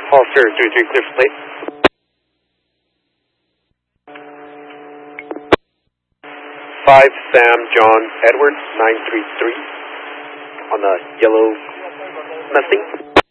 Holster 33, clear for plate. 5 Sam John Edward 933 on the yellow Mustang.